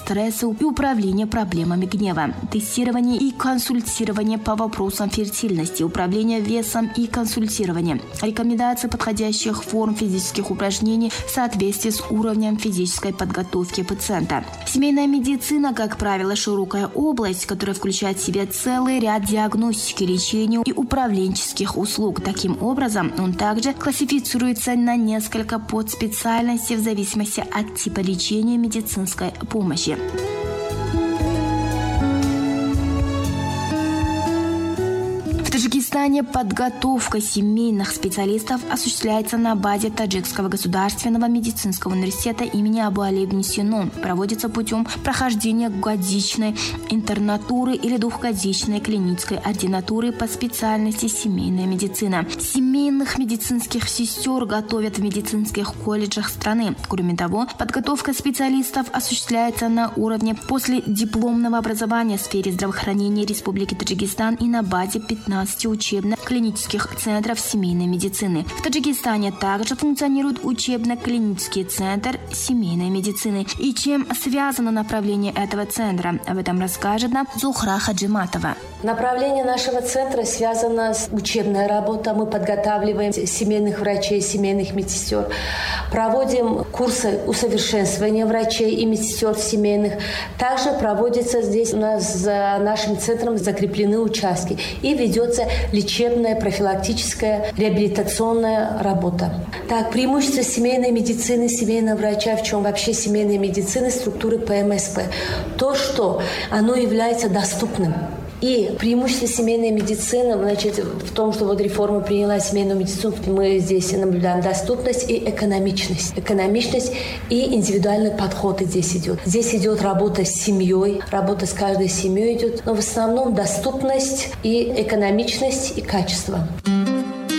стресса и управление проблемами гнева, тестирование и консультирование по вопросам фертильности, управление весом и консультирование, рекомендации подходящих форм физических упражнений в соответствии с уровнем физической подготовки пациента. Семейная медицина, как правило, широкая область, которая включает в себя целый ряд диагностики, лечения и управленческих услуг. Таким образом, он также классифицируется на несколько подспециальностей в зависимости от типа лечения и медицинской помощи. В Таджикистане подготовка семейных специалистов осуществляется на базе Таджикского государственного медицинского университета имени Абу Али ибн Сина. Проводится путем прохождения годичной интернатуры или двухгодичной клинической ординатуры по специальности семейная медицина. Семейных медицинских сестер готовят в медицинских колледжах страны. Кроме того, подготовка специалистов осуществляется на уровне последипломного образования в сфере здравоохранения Республики Таджикистан и на базе 15 учебно-клинических центров семейной медицины. В Таджикистане также функционирует учебно-клинический центр семейной медицины. И чем связано направление этого центра? Об этом расскажет нам Зухра Хаджиматова. Направление нашего центра связано с учебной работой. Мы подготавливаем семейных врачей, семейных медсестер. Проводим курсы усовершенствования врачей и медсестер семейных. Также проводится здесь у нас за нашим центром закреплены участки. И ведется лечебная, профилактическая, реабилитационная работа. Так, преимущество семейной медицины, семейного врача, в чем вообще семейной медицины, структуры ПМСП. То, что оно является доступным. И преимущество семейной медицины, значит, в том, что вот реформа приняла семейную медицину, мы здесь наблюдаем доступность и экономичность. Экономичность и индивидуальный подход здесь идет. Здесь идет работа с семьей, работа с каждой семьей идет, но в основном доступность и экономичность и качество.